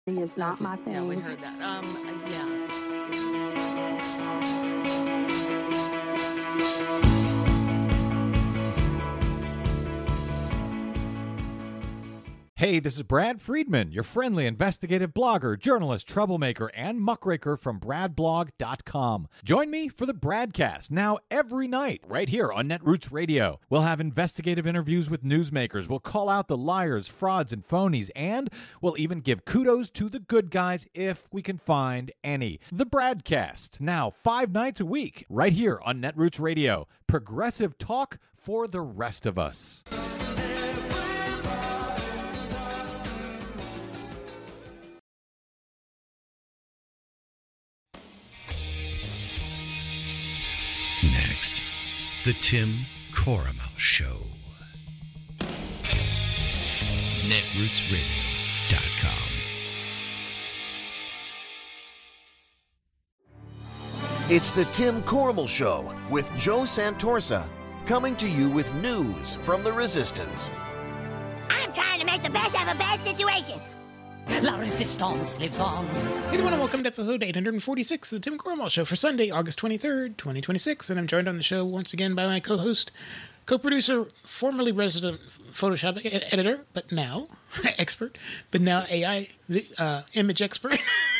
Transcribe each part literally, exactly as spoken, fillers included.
Is not Okay. my thing. Yeah, we heard that. Um, yeah. Hey, this is Brad Friedman, your friendly investigative blogger, journalist, troublemaker, and muckraker from brad blog dot com. Join me for the Bradcast, now every night, right here on Netroots Radio. We'll have investigative interviews with newsmakers, we'll call out the liars, frauds, and phonies, and we'll even give kudos to the good guys if we can find any. The Bradcast, now five nights a week, right here on Netroots Radio. Progressive talk for the rest of us. Next, the Tim Corrimal Show. netroots radio dot com. It's the Tim Corrimal Show with Joe Santorsa, coming to you with news from the Resistance. I'm trying to make the best of a bad situation. La Resistance lives on. Hey everyone, and welcome to episode eight forty-six of the Tim Corrimal Show for Sunday, August twenty-third, twenty twenty-six. And I'm joined on the show once again by my co-host, co-producer, formerly resident Photoshop ed- editor, but now expert, but now A I uh, image expert.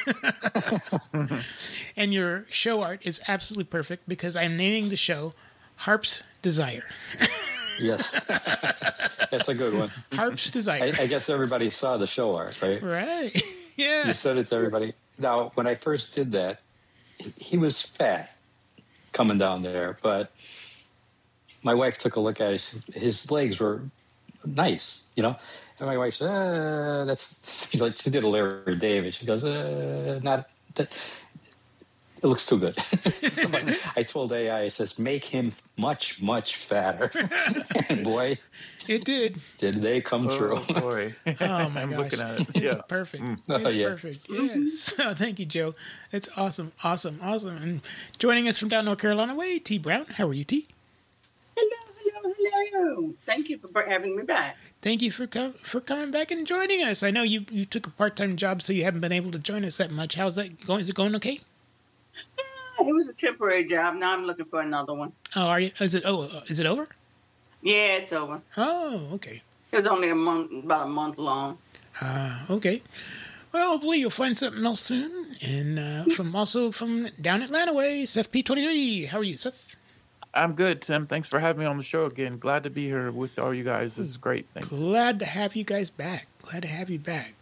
And your show art is absolutely perfect because I'm naming the show Harp's Desire. Yes, that's a good one. Harp's Desire. I, I guess everybody saw the show art, right? Right. Yeah. You said it to everybody. Now, when I first did that, he was fat coming down there, but my wife took a look at it. His legs were nice, you know. And my wife said, uh, "That's," like she did a Larry David. She goes, uh, "Not that." It looks too good. Somebody, I told A I, I says, make him much, much fatter. And boy, it did. Did they come oh, true? Boy. Oh, my I'm gosh. looking at it. It's Yeah. perfect. Mm. It's Oh, yeah. perfect. Yes. Oh, thank you, Joe. It's awesome, awesome, awesome. And joining us from down North Carolina way, T. Brown. How are you, T? Hello, hello, hello. Thank you for having me back. Thank you for com- for coming back and joining us. I know you, you took a part-time job, so you haven't been able to join us that much. How's that going? Is it going okay? It was a temporary job. Now I'm looking for another one. Oh, are you? Is it? Oh, uh, is it over? Yeah, it's over. Oh, okay. It was only a month, about a month long. Ah, uh, okay. Well, hopefully you'll find something else soon. And uh, from also from down Atlanta way, Seth P twenty-three. How are you, Seth? I'm good, Tim. Thanks for having me on the show again. Glad to be here with all you guys. This is great. Thanks. Glad to have you guys back. Glad to have you back.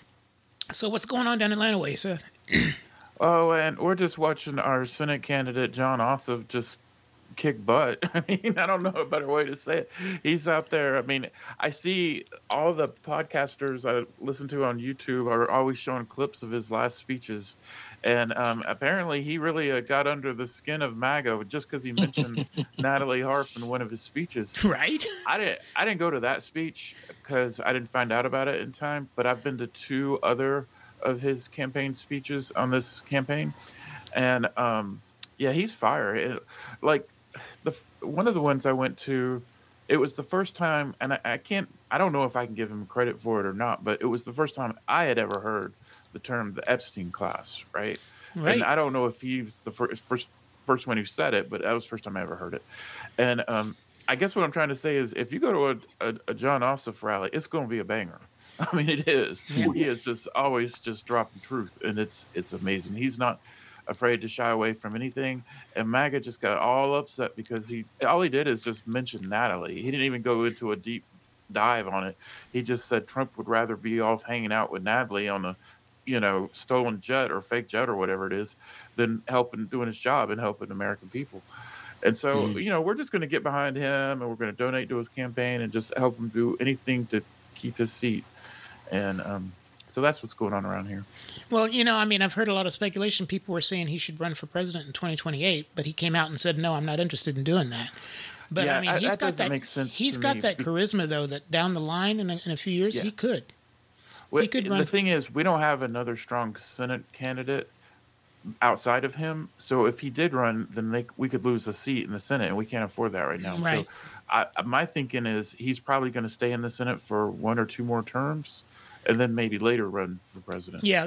So what's going on down Atlanta way, Seth? Oh, and we're just watching our Senate candidate, John Ossoff, just kick butt. I mean, I don't know a better way to say it. He's out there. I mean, I see all the podcasters I listen to on YouTube are always showing clips of his last speeches. And um, apparently he really uh, got under the skin of MAGA just because he mentioned Natalie Harp in one of his speeches. Right. I didn't, I didn't go to that speech because I didn't find out about it in time, but I've been to two other of his campaign speeches on this campaign, and um, yeah, he's fire. It, like the one of the ones I went to, it was the first time, and I, I can't, I don't know if I can give him credit for it or not, but it was the first time I had ever heard the term the Epstein class, right? Right. And I don't know if he's the first first first one who said it, but that was the first time I ever heard it. And um, I guess what I'm trying to say is, if you go to a, a, a John Ossoff rally, it's going to be a banger. I mean, it is. Yeah. He is just always just dropping truth, and it's it's amazing. He's not afraid to shy away from anything. And MAGA just got all upset because he all he did is just mention Natalie. He didn't even go into a deep dive on it. He just said Trump would rather be off hanging out with Natalie on a, you know, stolen jet or fake jet or whatever it is, than helping doing his job and helping American people. And so, mm. you know, we're just going to get behind him, and we're going to donate to his campaign and just help him do anything to keep his seat. And um, so that's what's going on around here. Well, you know, I mean, I've heard a lot of speculation. People were saying he should run for president in twenty twenty-eight, but he came out and said, no, I'm not interested in doing that. But yeah, I mean, he's that got doesn't that. Make sense he's to got me. that charisma, though, that down the line in a, in a few years Yeah. he could. Well, he could run. The For, thing is, we don't have another strong Senate candidate outside of him. So if he did run, then they, we could lose a seat in the Senate, and we can't afford that right now. Right. So I, my thinking is he's probably going to stay in the Senate for one or two more terms. and then maybe later run for president. Yeah,